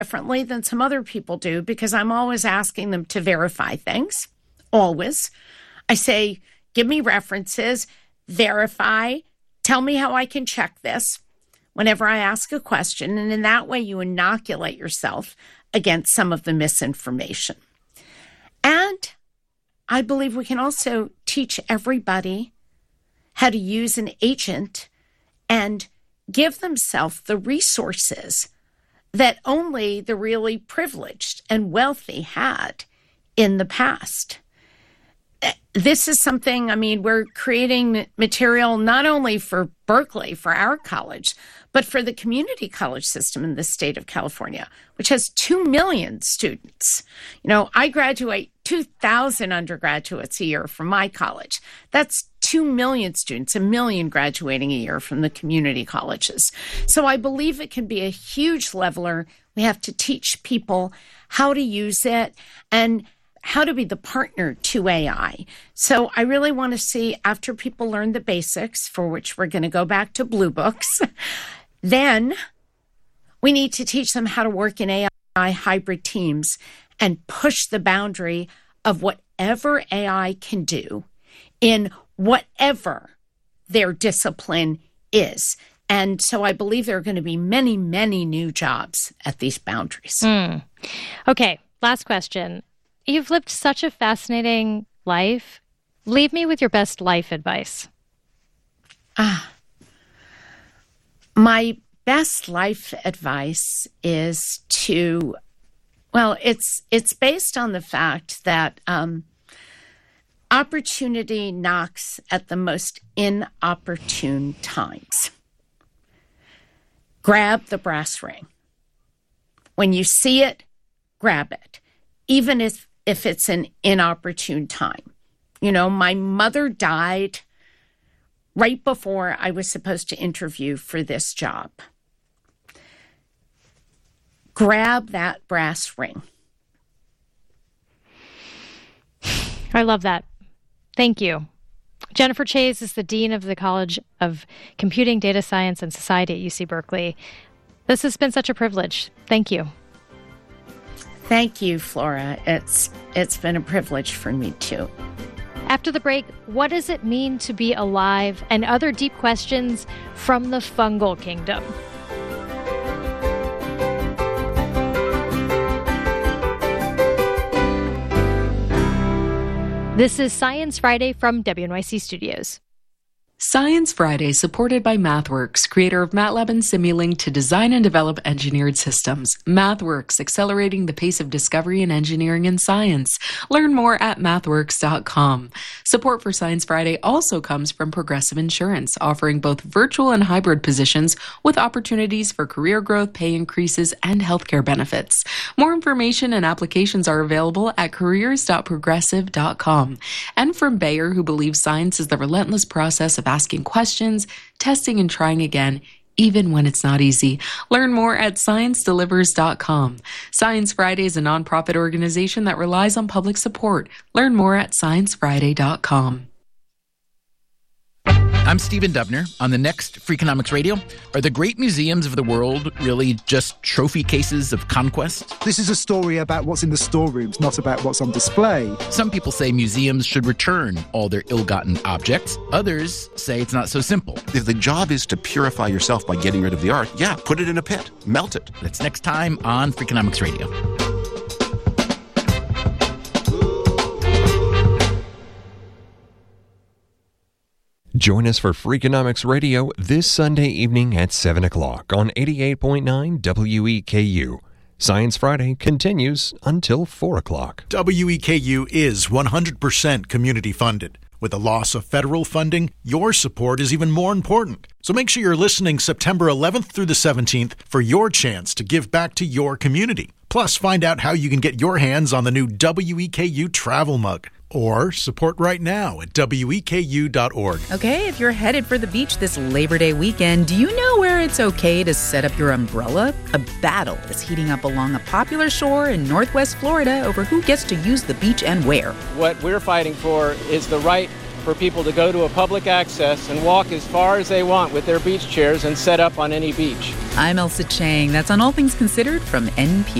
differently than some other people do because I'm always asking them to verify things. Always. I say, give me references, verify, tell me how I can check this whenever I ask a question. And in that way, you inoculate yourself against some of the misinformation. And I believe we can also teach everybody how to use an agent and give themselves the resources that only the really privileged and wealthy had in the past. This is something, we're creating material not only for Berkeley, for our college, but for the community college system in the state of California, which has 2 million students. I graduate 2,000 undergraduates a year from my college. That's 2 million students, 1 million graduating a year from the community colleges. So I believe it can be a huge leveler. We have to teach people how to use it and how to be the partner to AI. So I really want to see, after people learn the basics, for which we're going to go back to Blue Books, then we need to teach them how to work in AI hybrid teams and push the boundary of whatever AI can do in whatever their discipline is. And so I believe there are going to be many, many new jobs at these boundaries. Okay, last question. You've lived such a fascinating life. Leave me with your best life advice. My best life advice is it's based on the fact that opportunity knocks at the most inopportune times. Grab the brass ring. When you see it, grab it, even if it's an inopportune time. My mother died right before I was supposed to interview for this job. Grab that brass ring. I love that. Thank you. Jennifer Chayes is the Dean of the College of Computing, Data Science, and Society at UC Berkeley. This has been such a privilege. Thank you. Thank you, Flora. It's been a privilege for me, too. After the break, what does it mean to be alive, and other deep questions from the fungal kingdom. This is Science Friday from WNYC Studios. Science Friday, supported by MathWorks, creator of MATLAB and Simulink to design and develop engineered systems. MathWorks, accelerating the pace of discovery in engineering and science. Learn more at mathworks.com. Support for Science Friday also comes from Progressive Insurance, offering both virtual and hybrid positions with opportunities for career growth, pay increases, and healthcare benefits. More information and applications are available at careers.progressive.com. And from Bayer, who believes science is the relentless process of asking questions, testing, and trying again, even when it's not easy. Learn more at ScienceDelivers.com. Science Friday is a nonprofit organization that relies on public support. Learn more at ScienceFriday.com. I'm Stephen Dubner. On the next Freakonomics Radio, are the great museums of the world really just trophy cases of conquest? This is a story about what's in the storerooms, not about what's on display. Some people say museums should return all their ill-gotten objects. Others say it's not so simple. If the job is to purify yourself by getting rid of the art, put it in a pit, melt it. That's next time on Freakonomics Radio. Join us for Freakonomics Radio this Sunday evening at 7 o'clock on 88.9 WEKU. Science Friday continues until 4 o'clock. WEKU is 100% community funded. With the loss of federal funding, your support is even more important. So make sure you're listening September 11th through the 17th for your chance to give back to your community. Plus, find out how you can get your hands on the new WEKU travel mug. Or support right now at weku.org. Okay, if you're headed for the beach this Labor Day weekend, do you know where it's okay to set up your umbrella? A battle is heating up along a popular shore in Northwest Florida over who gets to use the beach and where. What we're fighting for is the right for people to go to a public access and walk as far as they want with their beach chairs and set up on any beach. I'm Elsa Chang. That's on All Things Considered from NPR.